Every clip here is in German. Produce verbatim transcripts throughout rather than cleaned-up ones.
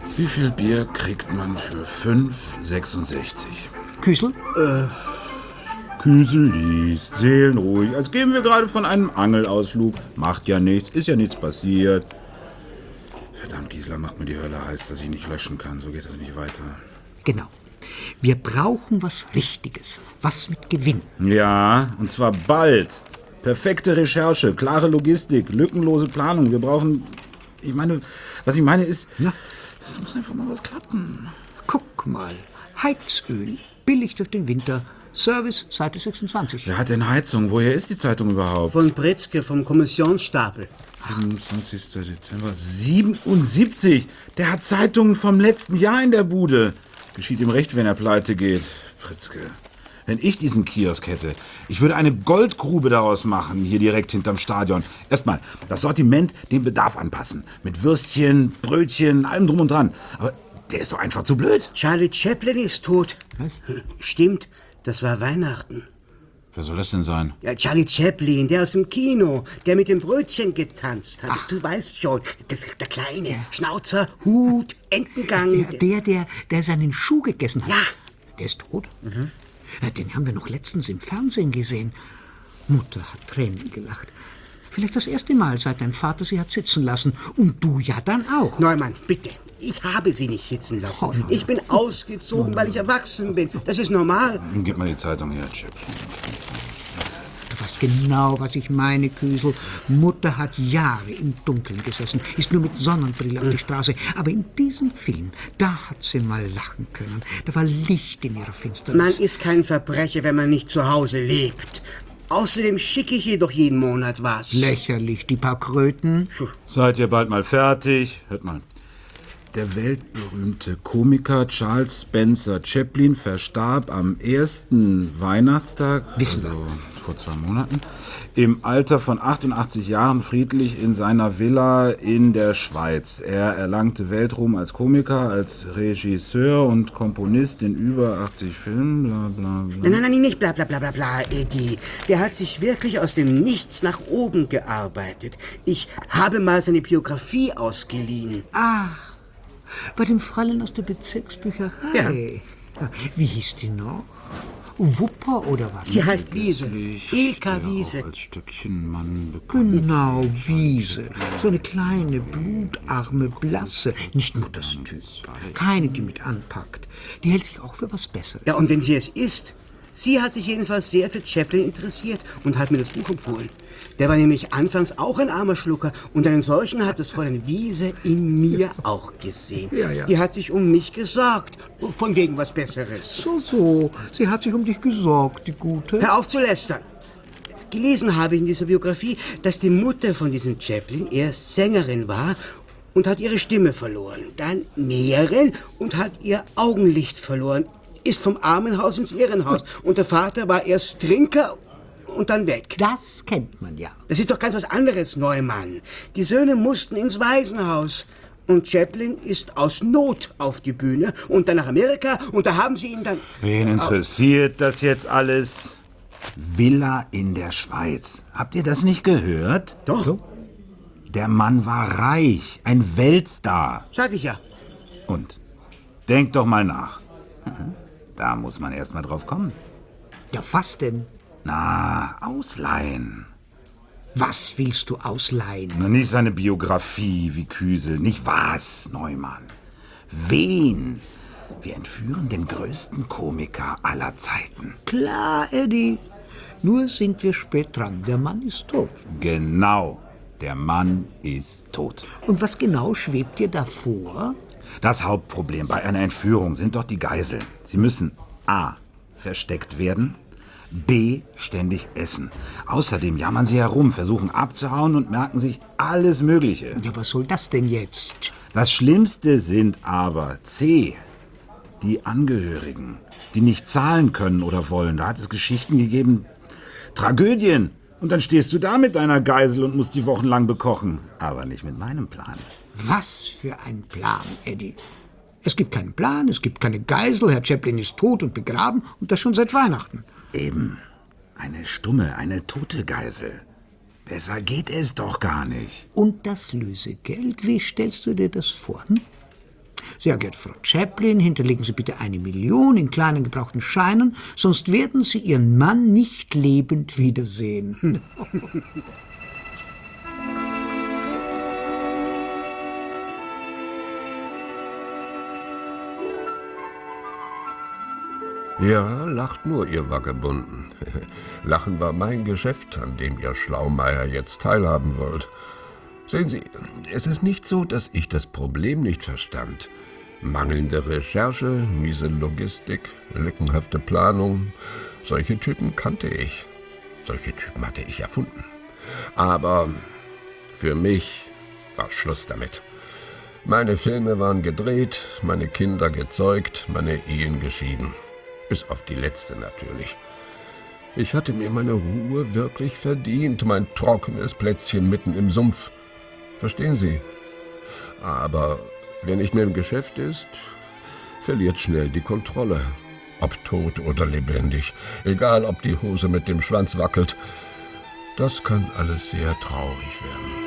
Wie viel Bier kriegt man für fünf Komma sechsundsechzig? Küsel? Äh, Küsel liest, seelenruhig, als gehen wir gerade von einem Angelausflug. Macht ja nichts, ist ja nichts passiert. Verdammt, Gisela, macht mir die Hölle heiß, dass ich nicht löschen kann. So geht das nicht weiter. Genau. Wir brauchen was Richtiges, was mit Gewinn. Ja, und zwar bald. Perfekte Recherche, klare Logistik, lückenlose Planung. Wir brauchen, ich meine, was ich meine ist, ja. Es muss einfach mal was klappen. Guck mal, Heizöl, billig durch den Winter. Service, Seite sechsundzwanzig. Wer hat denn Heizung? Woher ist die Zeitung überhaupt? Von Bretzke, vom Kommissionsstapel. siebenundzwanzigster Dezember. siebenundsiebzig! Der hat Zeitungen vom letzten Jahr in der Bude. Geschieht ihm recht, wenn er pleite geht. Pritzke. Wenn ich diesen Kiosk hätte, ich würde eine Goldgrube daraus machen, hier direkt hinterm Stadion. Erstmal das Sortiment dem Bedarf anpassen. Mit Würstchen, Brötchen, allem drum und dran. Aber der ist doch einfach zu blöd. Charlie Chaplin ist tot. Was? Stimmt, das war Weihnachten. Wer soll das denn sein? Ja, Charlie Chaplin, der aus dem Kino, der mit dem Brötchen getanzt hat. Ach. Du weißt schon, der, der kleine, ja. Schnauzer, Hut, Entengang. Der, der, der, der seinen Schuh gegessen hat. Ja. Der ist tot? Mhm. Den haben wir noch letztens im Fernsehen gesehen. Mutter hat Tränen gelacht. Vielleicht das erste Mal, seit dein Vater sie hat sitzen lassen. Und du ja dann auch. Neumann, bitte. Ich habe sie nicht sitzen lassen. Oh, ich bin ausgezogen, weil ich erwachsen bin. Das ist normal. Gib mal die Zeitung her, Chaplin. Du weißt genau, was ich meine, Küsel. Mutter hat Jahre im Dunkeln gesessen, ist nur mit Sonnenbrille auf die Straße. Aber in diesem Film, da hat sie mal lachen können. Da war Licht in ihrer Finsternis. Man ist kein Verbrecher, wenn man nicht zu Hause lebt. Außerdem schicke ich jedoch jeden Monat was. Lächerlich, die paar Kröten. Seid ihr bald mal fertig? Hört mal. Der weltberühmte Komiker Charles Spencer Chaplin verstarb am ersten Weihnachtstag, Wissen also vor zwei Monaten, im Alter von achtundachtzig Jahren friedlich in seiner Villa in der Schweiz. Er erlangte Weltruhm als Komiker, als Regisseur und Komponist in über achtzig Filmen, bla bla bla. Nein, nein, nein, nicht bla bla bla bla bla, Eddie. Der hat sich wirklich aus dem Nichts nach oben gearbeitet. Ich habe mal seine Biografie ausgeliehen. Ach. Bei dem Fräulein aus der Bezirksbücherei. Ja. Wie hieß die noch? Wupper oder was? Sie heißt Wiese. Ilka Wiese. Als Stöckchenmann bekannt. Genau, Wiese. So eine kleine, blutarme, blasse. Nicht Mutters Typ. Keine, die mit anpackt. Die hält sich auch für was Besseres. Ja, und wenn sie es ist? Sie hat sich jedenfalls sehr für Chaplin interessiert und hat mir das Buch empfohlen. Der war nämlich anfangs auch ein armer Schlucker und einen solchen hat das Fräulein Wiese in mir auch gesehen. Ja, ja. Die hat sich um mich gesorgt, von wegen was Besseres. So, so. Sie hat sich um dich gesorgt, die Gute. Hör auf zu lästern. Gelesen habe ich in dieser Biografie, dass die Mutter von diesem Chaplin erst Sängerin war und hat ihre Stimme verloren. Dann Näherin und hat ihr Augenlicht verloren. Ist vom Armenhaus ins Irrenhaus. Und der Vater war erst Trinker und dann weg. Das kennt man ja. Das ist doch ganz was anderes, Neumann. Die Söhne mussten ins Waisenhaus. Und Chaplin ist aus Not auf die Bühne und dann nach Amerika und da haben sie ihn dann... Wen interessiert das jetzt alles? Villa in der Schweiz. Habt ihr das nicht gehört? Doch. So? Der Mann war reich, ein Weltstar. Sag ich ja. Und? Denkt doch mal nach. Da muss man erst mal drauf kommen. Ja, was denn? Na, ausleihen. Was willst du ausleihen? Na, nicht seine Biografie wie Küsel. Nicht was, Neumann. Wen? Wir entführen den größten Komiker aller Zeiten. Klar, Eddie. Nur sind wir spät dran. Der Mann ist tot. Genau. Der Mann ist tot. Und was genau schwebt dir da vor? Das Hauptproblem bei einer Entführung sind doch die Geiseln. Sie müssen a. versteckt werden, b. ständig essen. Außerdem jammern sie herum, versuchen abzuhauen und merken sich alles Mögliche. Ja, was soll das denn jetzt? Das Schlimmste sind aber c. die Angehörigen, die nicht zahlen können oder wollen. Da hat es Geschichten gegeben, Tragödien. Und dann stehst du da mit deiner Geisel und musst die wochenlang bekochen. Aber nicht mit meinem Plan. Was für ein Plan, Eddie. Es gibt keinen Plan, es gibt keine Geisel, Herr Chaplin ist tot und begraben und das schon seit Weihnachten. Eben. Eine stumme, eine tote Geisel. Besser geht es doch gar nicht. Und das Lösegeld, wie stellst du dir das vor? Hm? Sehr geehrte Frau Chaplin, hinterlegen Sie bitte eine Million in kleinen gebrauchten Scheinen, sonst werden Sie Ihren Mann nicht lebend wiedersehen. Ja, lacht nur, ihr Vagabunden. Lachen war mein Geschäft, an dem ihr Schlaumeier jetzt teilhaben wollt. Sehen Sie, es ist nicht so, dass ich das Problem nicht verstand. Mangelnde Recherche, miese Logistik, lückenhafte Planung, solche Typen kannte ich. Solche Typen hatte ich erfunden. Aber für mich war Schluss damit. Meine Filme waren gedreht, meine Kinder gezeugt, meine Ehen geschieden. Bis auf die letzte natürlich. Ich hatte mir meine Ruhe wirklich verdient, mein trockenes Plätzchen mitten im Sumpf. Verstehen Sie? Aber wer nicht mehr im Geschäft ist, verliert schnell die Kontrolle. Ob tot oder lebendig, egal ob die Hose mit dem Schwanz wackelt. Das kann alles sehr traurig werden.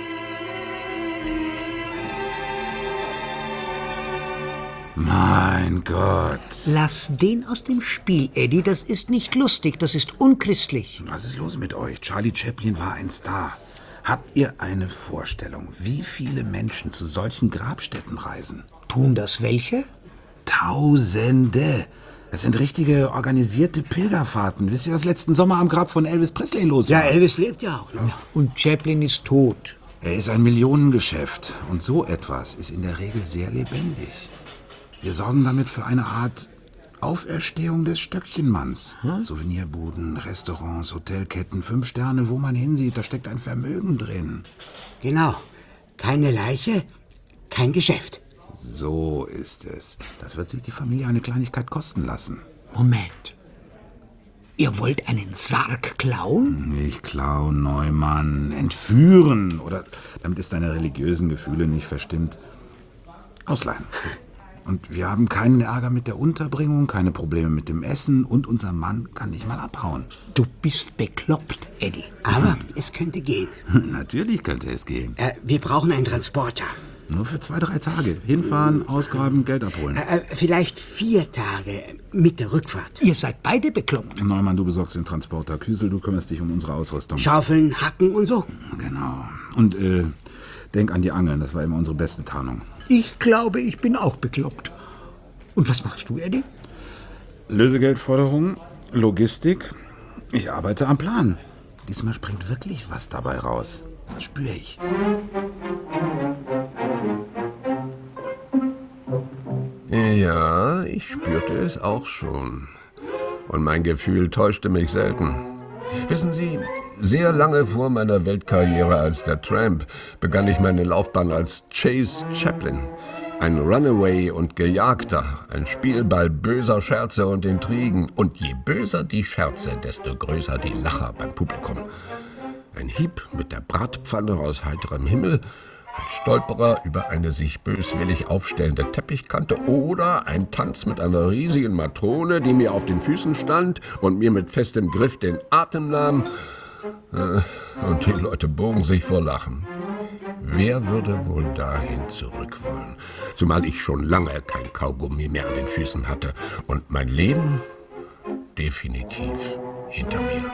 Mein Gott. Lass den aus dem Spiel, Eddie. Das ist nicht lustig, das ist unchristlich. Was ist los mit euch? Charlie Chaplin war ein Star. Habt ihr eine Vorstellung, wie viele Menschen zu solchen Grabstätten reisen? Tun das welche? Tausende. Das sind richtige organisierte Pilgerfahrten. Wisst ihr, was letzten Sommer am Grab von Elvis Presley los war? Ja, Elvis lebt ja auch noch. Und Chaplin ist tot. Er ist ein Millionengeschäft. Und so etwas ist in der Regel sehr lebendig. Wir sorgen damit für eine Art Auferstehung des Stöckchenmanns. Hm? Souvenirbuden, Restaurants, Hotelketten, fünf Sterne, wo man hinsieht, da steckt ein Vermögen drin. Genau. Keine Leiche, kein Geschäft. So ist es. Das wird sich die Familie eine Kleinigkeit kosten lassen. Moment. Ihr wollt einen Sarg klauen? Nicht klauen, Neumann. Entführen. Oder, damit ist deine religiösen Gefühle nicht verstimmt, ausleihen. Und wir haben keinen Ärger mit der Unterbringung, keine Probleme mit dem Essen und unser Mann kann nicht mal abhauen. Du bist bekloppt, Eddie. Aber es könnte gehen. Natürlich könnte es gehen. Äh, wir brauchen einen Transporter. Nur für zwei, drei Tage. Hinfahren, ausgraben, Geld abholen. Äh, vielleicht vier Tage mit der Rückfahrt. Ihr seid beide bekloppt. Neumann, du besorgst den Transporter. Küsel, du kümmerst dich um unsere Ausrüstung. Schaufeln, Hacken und so. Genau. Und äh, denk an die Angeln, das war immer unsere beste Tarnung. Ich glaube, ich bin auch bekloppt. Und was machst du, Eddie? Lösegeldforderung, Logistik. Ich arbeite am Plan. Diesmal springt wirklich was dabei raus. Das spüre ich. Ja, ich spürte es auch schon. Und mein Gefühl täuschte mich selten. Wissen Sie, sehr lange vor meiner Weltkarriere als der Tramp begann ich meine Laufbahn als Chase Chaplin. Ein Runaway und Gejagter, ein Spielball böser Scherze und Intrigen. Und je böser die Scherze, desto größer die Lacher beim Publikum. Ein Hieb mit der Bratpfanne aus heiterem Himmel, ein Stolperer über eine sich böswillig aufstellende Teppichkante oder ein Tanz mit einer riesigen Matrone, die mir auf den Füßen stand und mir mit festem Griff den Atem nahm. Und die Leute bogen sich vor Lachen. Wer würde wohl dahin zurück wollen? Zumal ich schon lange kein Kaugummi mehr an den Füßen hatte und mein Leben definitiv hinter mir.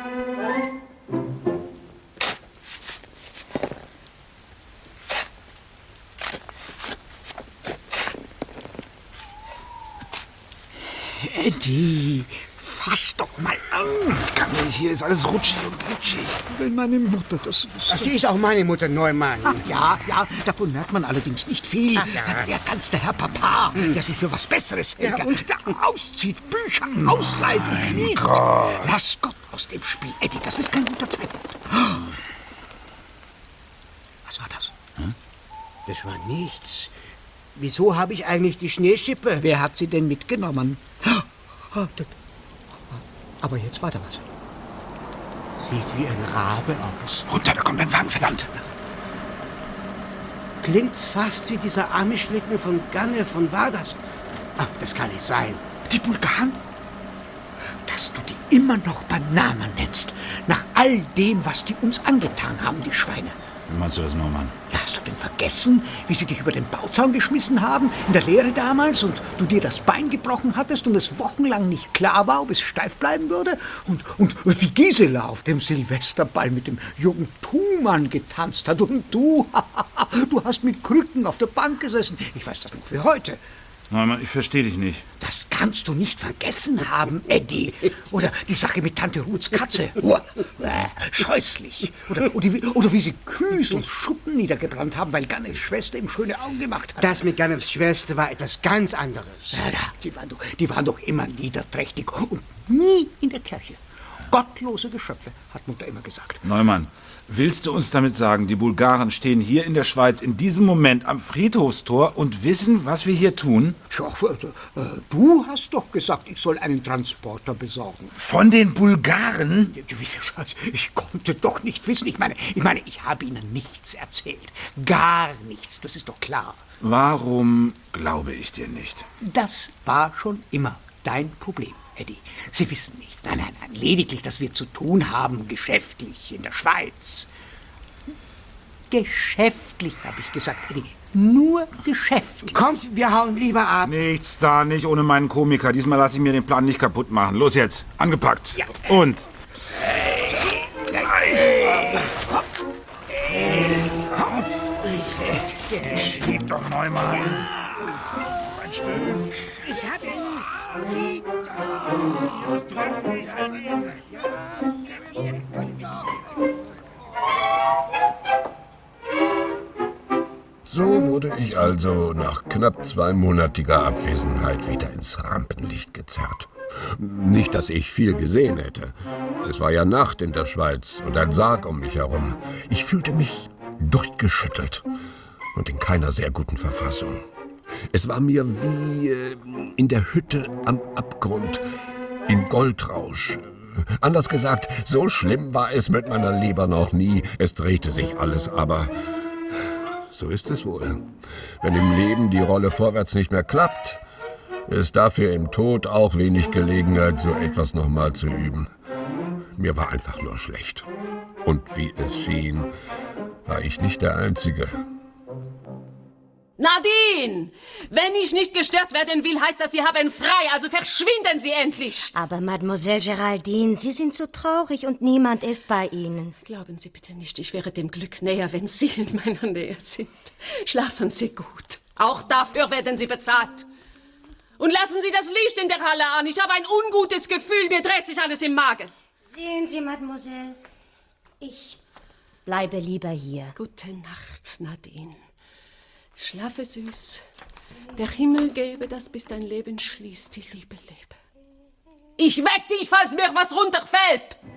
Eddie, fass doch mal an. Ich kann nicht, hier ist alles rutschig und glitschig. Wenn meine Mutter das wüsste. Ach, sie ist auch meine Mutter, Neumann. Ach ja, ja, davon merkt man allerdings nicht viel. Ach, ja. Der ganze Herr Papa, hm. der sich für was Besseres hält, Ja, der, und? der auszieht, Bücher ausleiht und liest. Gott. Lass Gott aus dem Spiel, Eddie, das ist kein guter Zeitpunkt. Was war das? Hm? Das war nichts. Wieso habe ich eigentlich die Schneeschippe? Wer hat sie denn mitgenommen? Aber jetzt war da was. Sieht wie ein Rabe aus. Runter, da kommt ein Wagen, verdammt. Klingt fast wie dieser Amischlitten von Ganne von Vardas. Ach, das kann nicht sein. Die Bulgaren? Dass du die immer noch beim Namen nennst. Nach all dem, was die uns angetan haben, die Schweine. Wie meinst du das, Neumann? Ja, hast du denn vergessen, wie sie dich über den Bauzaun geschmissen haben, in der Lehre damals, und du dir das Bein gebrochen hattest und es wochenlang nicht klar war, ob es steif bleiben würde? Und, und wie Gisela auf dem Silvesterball mit dem jungen Thumann getanzt hat und du, du hast mit Krücken auf der Bank gesessen. Ich weiß das noch wie heute. Neumann, ich verstehe dich nicht. Das kannst du nicht vergessen haben, Eddie. Oder die Sache mit Tante Ruths Katze. Uah, äh, scheußlich. Oder, oder, wie, oder wie sie Küsels Schuppen niedergebrannt haben, weil Ganefs Schwester ihm schöne Augen gemacht hat. Das mit Ganefs Schwester war etwas ganz anderes. Ja, die, waren doch, die waren doch immer niederträchtig und nie in der Kirche. Gottlose Geschöpfe, hat Mutter immer gesagt. Neumann, willst du uns damit sagen, die Bulgaren stehen hier in der Schweiz in diesem Moment am Friedhofstor und wissen, was wir hier tun? Tja, äh, du hast doch gesagt, ich soll einen Transporter besorgen. Von den Bulgaren? Ich konnte doch nicht wissen. Ich meine, ich meine, ich habe ihnen nichts erzählt. Gar nichts, das ist doch klar. Warum glaube ich dir nicht? Das war schon immer dein Problem, Eddie. Sie wissen nichts. Nein, nein, nein. Lediglich, dass wir zu tun haben, geschäftlich, in der Schweiz. Geschäftlich, habe ich gesagt, Eddie. Nur geschäftlich. Kommt, wir hauen lieber ab. Nichts da, nicht ohne meinen Komiker. Diesmal lasse ich mir den Plan nicht kaputt machen. Los jetzt, angepackt. Ja. Und? Schieb doch, Neumann. Ein Stück. Ich hab ihn. Sie. So wurde ich also nach knapp zweimonatiger Abwesenheit wieder ins Rampenlicht gezerrt. Nicht, dass ich viel gesehen hätte. Es war ja Nacht in der Schweiz und ein Sarg um mich herum. Ich fühlte mich durchgeschüttelt und in keiner sehr guten Verfassung. Es war mir wie äh, in der Hütte am Abgrund, in Goldrausch. Anders gesagt, so schlimm war es mit meiner Leber noch nie. Es drehte sich alles, aber so ist es wohl. Wenn im Leben die Rolle vorwärts nicht mehr klappt, ist dafür im Tod auch wenig Gelegenheit, so etwas nochmal zu üben. Mir war einfach nur schlecht. Und wie es schien, war ich nicht der Einzige. Nadine! Wenn ich nicht gestört werden will, heißt das, Sie haben frei, also verschwinden Sie endlich! Aber Mademoiselle Geraldine, Sie sind so traurig und niemand ist bei Ihnen. Glauben Sie bitte nicht, ich wäre dem Glück näher, wenn Sie in meiner Nähe sind. Schlafen Sie gut. Auch dafür werden Sie bezahlt. Und lassen Sie das Licht in der Halle an. Ich habe ein ungutes Gefühl, mir dreht sich alles im Magen. Sehen Sie, Mademoiselle, ich bleibe lieber hier. Gute Nacht, Nadine. Schlafe süß. Der Himmel gebe, dass bis dein Leben schließt die Liebe lebe. Ich weck dich, falls mir was runterfällt.